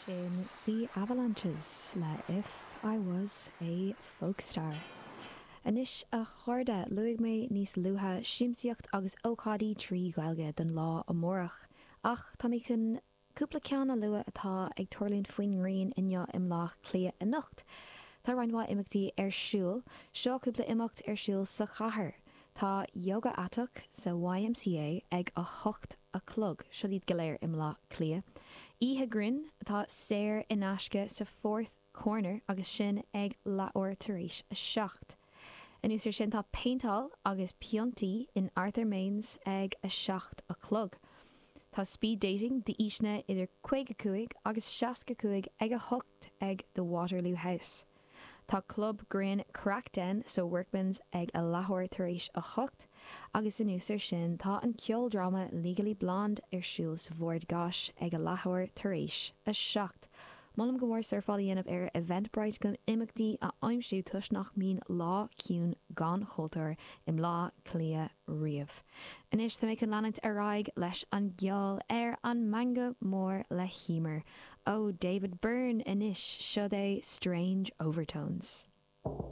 sin The Avalanches le If I Was a Folk Star. Anis a chuirde luigh mé níos luatha siamsaíocht agus ócádaí trí gailge den lá amórach, ach tá mé chun cúpla ceanna lua atá ag tuirlíonn faoin rion inne imlách clia a nocht. Tá rhainmha imachtaí ar siúl, seo cúpla imacht ar siúl sa chathair. Tá yoga atach sa YMCA ag a chocht a clog, seo iad go léir imlá clia. Ihe Grin tá séir in asce sa fourth corner agus sin ag leabhar tar éis a seacht. In úsir sin tá paintal agus piontaí in Arthur Mains ag a seacht a clog. Tá speed dating de isne idir 55 agus 65 ag a hocht ag the Waterloo House. Tá club Green Crackden so workmans ag a leabhar tar éis a chocht, agus in úsir sin tá an ceol drama Legally Blonde ar siúl sa bhord gáis ag a leabhar tar éis a seacht. Mollam go mór surfáil dhéanamh ar Eventbrite gon imachtaí a aimsiú tuisnach mín lá ciún gan chultúir im lá clia riamh. Inis tá méid an leanant aráig leis an gheall ar an manga mór le hímar. Ó David Byrne inis seo é Strange Overtones.